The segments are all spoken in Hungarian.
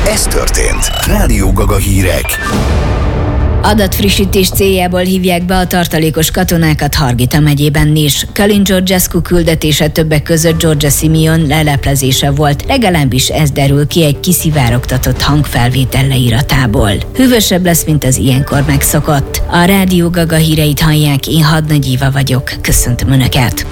Ez történt. Rádió Gaga hírek. Adatfrissítés céljából hívják be a tartalékos katonákat Harghita megyében is. Calin Georgescu küldetése többek között Giorgia Simeon leleplezése volt, legalábbis ez derül ki egy kiszivárogtatott hangfelvétel leíratából. Hűvösebb lesz, mint az ilyenkor megszokott. A Rádió Gaga híreit hallják, én Hadnagy Éva vagyok. Köszöntöm Önöket!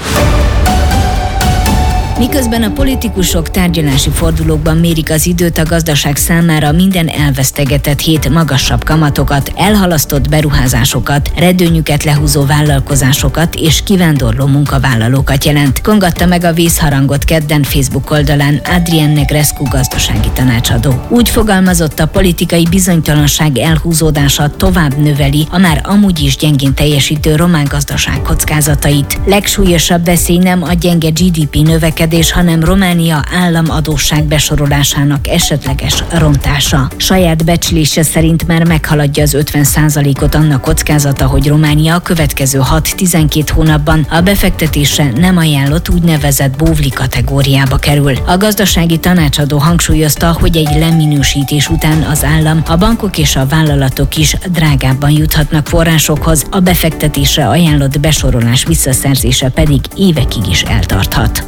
Miközben a politikusok tárgyalási fordulókban mérik az időt, a gazdaság számára minden elvesztegetett hét magasabb kamatokat, elhalasztott beruházásokat, redőnyüket lehúzó vállalkozásokat és kivándorló munkavállalókat jelent. Kongatta meg a vészharangot kedden Facebook oldalán Adrian Negrescu gazdasági tanácsadó. Úgy fogalmazott, a politikai bizonytalanság elhúzódása tovább növeli a már amúgy is gyengén teljesítő román gazdaság kockázatait. Legsúlyosabb veszély nem a gyenge GDP növekedés, hanem Románia államadósság besorolásának esetleges rontása. Saját becslése szerint már meghaladja az 50%-ot annak kockázata, hogy Románia a következő 6-12 hónapban a befektetésre nem ajánlott úgynevezett bóvli kategóriába kerül. A gazdasági tanácsadó hangsúlyozta, hogy egy leminősítés után az állam, a bankok és a vállalatok is drágábban juthatnak forrásokhoz, a befektetésre ajánlott besorolás visszaszerzése pedig évekig is eltarthat.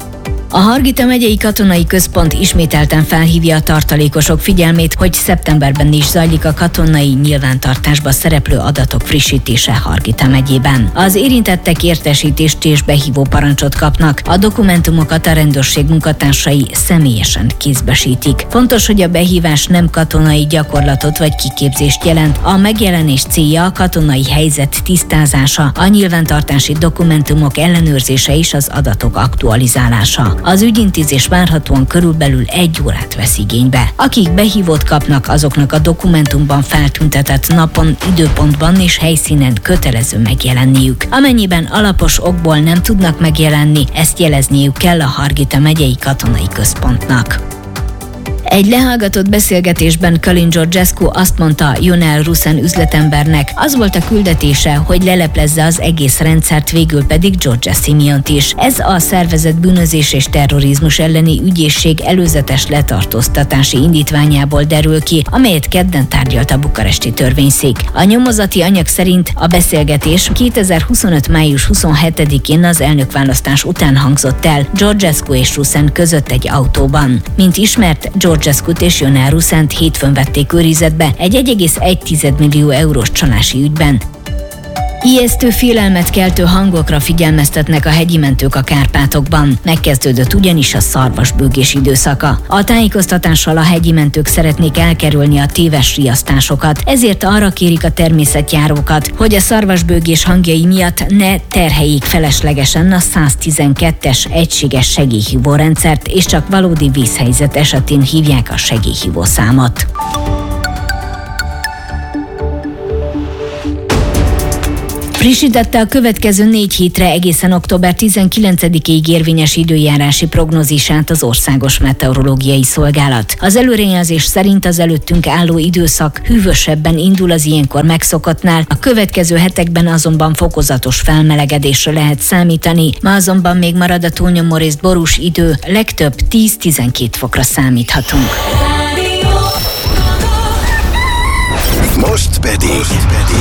A Harghita megyei katonai központ ismételten felhívja a tartalékosok figyelmét, hogy szeptemberben is zajlik a katonai nyilvántartásba szereplő adatok frissítése Harghita megyében. Az érintettek értesítést és behívó parancsot kapnak, a dokumentumokat a rendőrség munkatársai személyesen kézbesítik. Fontos, hogy a behívás nem katonai gyakorlatot vagy kiképzést jelent, a megjelenés célja a katonai helyzet tisztázása, a nyilvántartási dokumentumok ellenőrzése és az adatok aktualizálása. Az ügyintézés várhatóan körülbelül 1 órát vesz igénybe. Akik behívót kapnak, azoknak a dokumentumban feltüntetett napon, időpontban és helyszínen kötelező megjelenniük. Amennyiben alapos okból nem tudnak megjelenni, ezt jelezniük kell a Harghita megyei katonai központnak. Egy lehallgatott beszélgetésben Calin Georgescu azt mondta Ionel Rusen üzletembernek, az volt a küldetése, hogy leleplezze az egész rendszert, végül pedig Giorgia Simeont is. Ez a szervezett bűnözés és terrorizmus elleni ügyészség előzetes letartóztatási indítványából derül ki, amelyet kedden tárgyalt a bukaresti törvényszék. A nyomozati anyag szerint a beszélgetés 2025. május 27-én az elnökválasztás után hangzott el Georgescu és Rusen között egy autóban. Mint ismert, Georgescut és Ionel Rusent hétfőn vették őrizetbe egy 1,1 millió eurós csalási ügyben. Ijesztő félelmet keltő hangokra figyelmeztetnek a hegyi mentők a Kárpátokban. Megkezdődött ugyanis a szarvasbőgés időszaka. A tájékoztatással a hegyi mentők szeretnék elkerülni a téves riasztásokat, ezért arra kérik a természetjárókat, hogy a szarvasbőgés hangjai miatt ne terheljék feleslegesen a 112-es egységes segélyhívó rendszert, és csak valódi vízhelyzet esetén hívják a segélyhívó számot. Frissítette a következő 4 hétre egészen október 19-ig érvényes időjárási prognózisát az Országos Meteorológiai Szolgálat. Az előrejelzés szerint az előttünk álló időszak hűvösebben indul az ilyenkor megszokottnál, a következő hetekben azonban fokozatos felmelegedésre lehet számítani, ma azonban még marad a túlnyomórészt borús idő, legtöbb 10-12 fokra számíthatunk. Most pedig